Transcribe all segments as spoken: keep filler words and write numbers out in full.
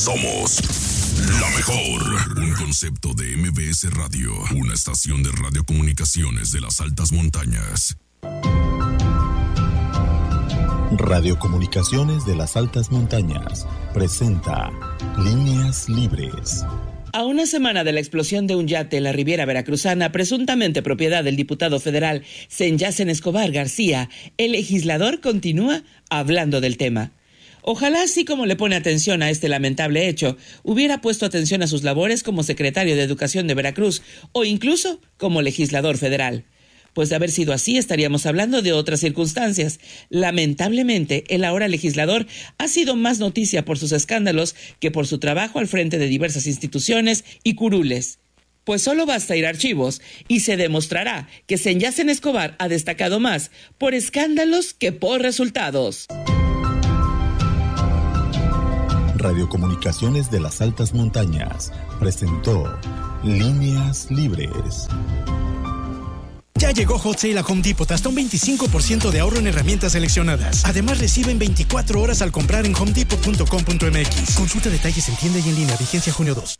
Somos la mejor. Un concepto de M B S Radio, una estación de radiocomunicaciones de las altas montañas. Radiocomunicaciones de las altas montañas presenta Líneas Libres. A una semana de la explosión de un yate en la Riviera Veracruzana, presuntamente propiedad del diputado federal Senyacen Escobar García, el legislador continúa hablando del tema. Ojalá, así como le pone atención a este lamentable hecho, hubiera puesto atención a sus labores como secretario de Educación de Veracruz o incluso como legislador federal. Pues de haber sido así, estaríamos hablando de otras circunstancias. Lamentablemente, el ahora legislador ha sido más noticia por sus escándalos que por su trabajo al frente de diversas instituciones y curules. Pues solo basta ir a archivos y se demostrará que Senyacen Escobar ha destacado más por escándalos que por resultados. Radiocomunicaciones de las altas montañas presentó Líneas Libres. Ya llegó Hot Sale a Home Depot, hasta un veinticinco por ciento de ahorro en herramientas seleccionadas. Además, reciben veinticuatro horas al comprar en home depot punto com punto m x. Consulta detalles en tienda y en línea, vigencia junio dos.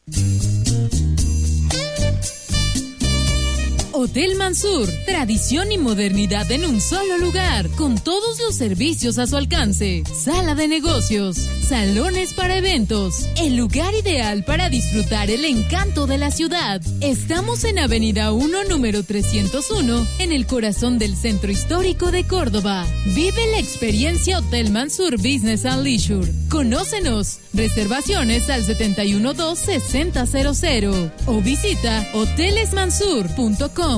Hotel Mansur, tradición y modernidad en un solo lugar, con todos los servicios a su alcance. Sala de negocios, salones para eventos, el lugar ideal para disfrutar el encanto de la ciudad. Estamos en Avenida uno, número trescientos uno, en el corazón del centro histórico de Córdoba. Vive la experiencia Hotel Mansur Business and Leisure. Conócenos. Reservaciones al setenta y uno dos sesenta cero cero o visita hoteles mansur punto com.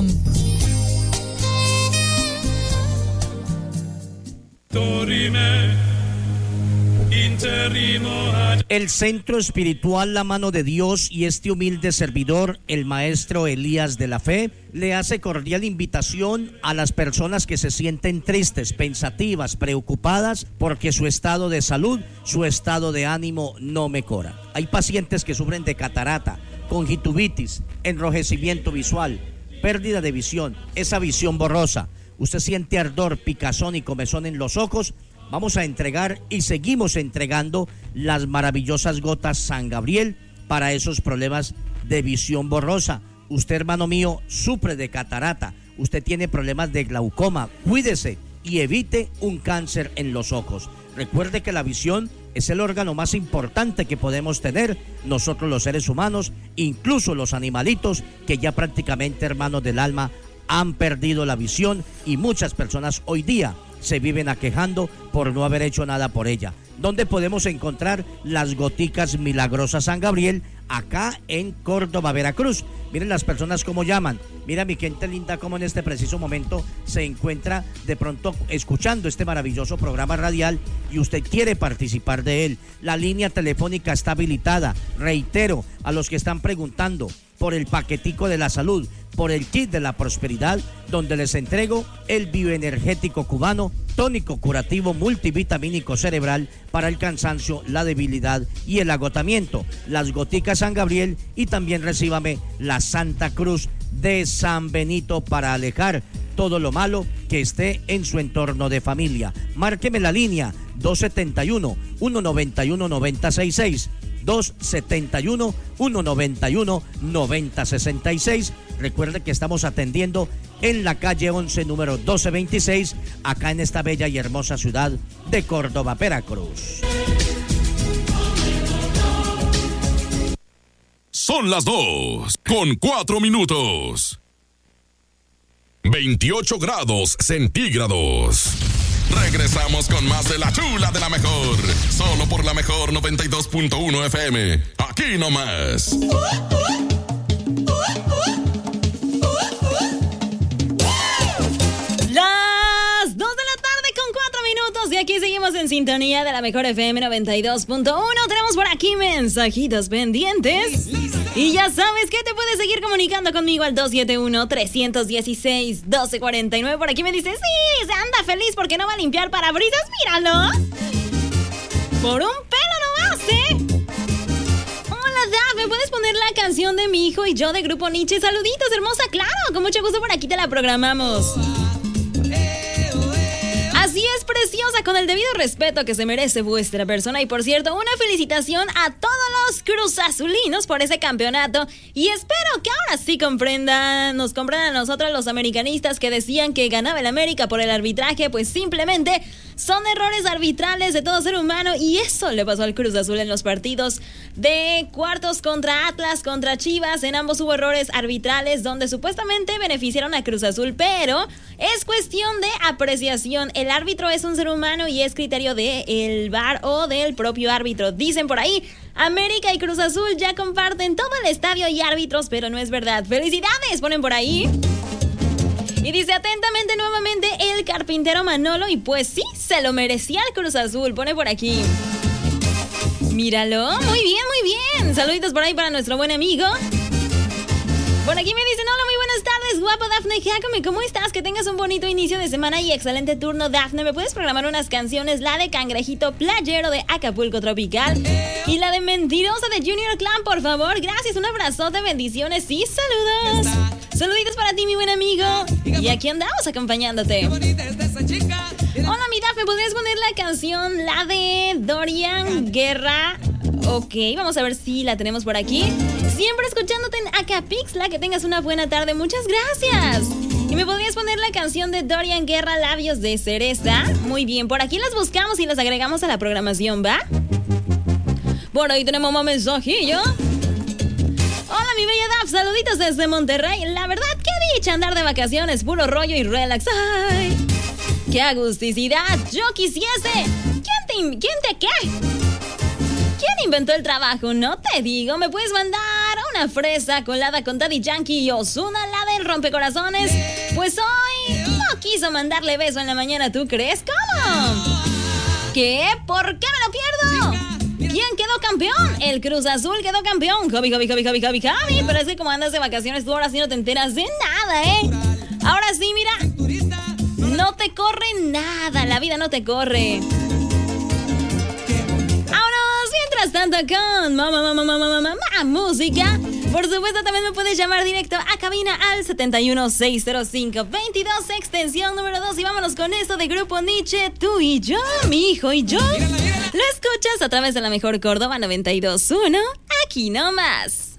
El Centro Espiritual La Mano de Dios y este humilde servidor, el maestro Elías de la Fe, le hace cordial invitación a las personas que se sienten tristes, pensativas, preocupadas porque su estado de salud, su estado de ánimo no mejora. Hay pacientes que sufren de catarata, conjuntivitis, enrojecimiento visual, pérdida de visión, esa visión borrosa. Usted siente ardor, picazón y comezón en los ojos. Vamos a entregar y seguimos entregando las maravillosas gotas San Gabriel para esos problemas de visión borrosa. Usted, hermano mío, sufre de catarata, usted tiene problemas de glaucoma, cuídese y evite un cáncer en los ojos. Recuerde que la visión es el órgano más importante que podemos tener nosotros los seres humanos, incluso los animalitos que ya prácticamente, hermanos del alma, han perdido la visión y muchas personas hoy día se viven aquejando por no haber hecho nada por ella. ¿Dónde podemos encontrar las goticas milagrosas San Gabriel? Acá en Córdoba, Veracruz. Miren las personas cómo llaman. Mira mi gente linda cómo en este preciso momento se encuentra de pronto escuchando este maravilloso programa radial y usted quiere participar de él. La línea telefónica está habilitada. Reitero a los que están preguntando por el paquetico de la salud, por el kit de la prosperidad, donde les entrego el bioenergético cubano, tónico curativo multivitamínico cerebral para el cansancio, la debilidad y el agotamiento, las goticas San Gabriel y también recíbame la Santa Cruz de San Benito para alejar todo lo malo que esté en su entorno de familia. Márqueme la línea dos setenta y uno, ciento noventa y uno, noventa sesenta y seis, dos setenta y uno, ciento noventa y uno, noventa sesenta y seis. Recuerde que estamos atendiendo en la calle once, número doce veintiséis, acá en esta bella y hermosa ciudad de Córdoba, Veracruz. Son las dos, con cuatro minutos. veintiocho grados centígrados. Regresamos con más de la chula de la mejor. Solo por la mejor noventa y dos punto uno F M. Aquí nomás. Las dos de la tarde con cuatro minutos. Y aquí seguimos en sintonía de la mejor F M noventa y dos punto uno. Tenemos por aquí mensajitos pendientes. Y ya sabes que te puedes seguir comunicando conmigo al dos siete uno, tres uno seis, uno dos cuatro nueve. Por aquí me dice, sí, se anda feliz porque no va a limpiar parabrisas, míralo. Por un pelo nomás, ¿eh? Hola, Daf, ¿me puedes poner la canción de mi hijo y yo de Grupo Nietzsche? Saluditos, hermosa, claro, con mucho gusto por aquí te la programamos. Así es, preciosa, con el debido respeto que se merece vuestra persona. Y por cierto, una felicitación a todos los cruzazulinos por ese campeonato y espero que ahora sí comprendan, nos comprendan a nosotros los americanistas que decían que ganaba el América por el arbitraje, pues simplemente son errores arbitrales de todo ser humano y eso le pasó al Cruz Azul en los partidos de cuartos contra Atlas, contra Chivas. En ambos hubo errores arbitrales donde supuestamente beneficiaron a Cruz Azul, pero es cuestión de apreciación. El árbitro es un ser humano y es criterio del V A R o del propio árbitro. Dicen por ahí, América y Cruz Azul ya comparten todo el estadio y árbitros, pero no es verdad. ¡Felicidades! Ponen por ahí. Y dice atentamente nuevamente el carpintero Manolo. Y pues sí, se lo merecía el Cruz Azul. Pone por aquí. Míralo. Muy bien, muy bien. Saluditos por ahí para nuestro buen amigo. Por aquí me dicen, hola, muy buenas tardes, guapo Dafne Jacome, ¿cómo estás? Que tengas un bonito inicio de semana y excelente turno, Dafne. ¿Me puedes programar unas canciones? La de Cangrejito Playero de Acapulco Tropical y la de Mentirosa de Junior Clan, por favor. Gracias, un abrazote, bendiciones y saludos. Saluditos para ti, mi buen amigo. Y aquí andamos acompañándote. Hola, mi Dafne, ¿podrías poner la canción, la de Dorian Guerra? Ok, vamos a ver si la tenemos por aquí. Siempre escuchándote en Acapixla, que tengas una buena tarde, muchas gracias. Y me podrías poner la canción de Dorian Guerra, Labios de Cereza. Muy bien, por aquí las buscamos y las agregamos a la programación, ¿va? Por ahí tenemos más mensajillo. Hola, mi bella Daf, saluditos desde Monterrey. La verdad, qué dicha andar de vacaciones, puro rollo y relax. ¡Ay! ¡Qué agusticidad! Yo quisiese. ¿Quién te... ¿Quién te qué? ¿Quién inventó el trabajo? No te digo. ¿Me puedes mandar una fresa colada con Daddy Yankee y Ozuna, la del rompecorazones? Pues hoy no quiso mandarle beso en la mañana, ¿tú crees? ¿Cómo? ¿Qué? ¿Por qué me lo pierdo? ¿Quién quedó campeón? El Cruz Azul quedó campeón. Javi, Javi, Javi, Javi, Javi, Javi. Pero es que como andas de vacaciones, tú ahora sí no te enteras de nada, ¿eh? Ahora sí, mira. No te corre nada. La vida no te corre. Mientras tanto con mamá, mamá, mamá, mamá, mamá, música. Por supuesto también me puedes llamar directo a cabina al setenta y uno, seiscientos cinco, veintidós, extensión número dos. Y vámonos con esto de Grupo Nietzsche, tú y yo, mi hijo y yo. Lo escuchas a través de la mejor Córdoba noventa y dos punto uno, aquí nomás.